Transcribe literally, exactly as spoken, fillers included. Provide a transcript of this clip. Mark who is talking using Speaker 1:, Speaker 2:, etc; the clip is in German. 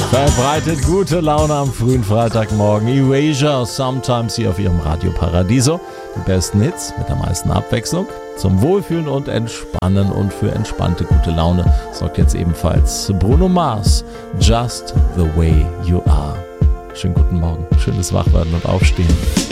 Speaker 1: Verbreitet gute Laune am frühen Freitagmorgen. Erasure, Sometimes hier auf ihrem Radio Paradiso. Die besten Hits mit der meisten Abwechslung. Zum Wohlfühlen und Entspannen und für entspannte gute Laune sorgt jetzt ebenfalls Bruno Mars. Just the way you are. Schönen guten Morgen, schönes Wachwerden und Aufstehen.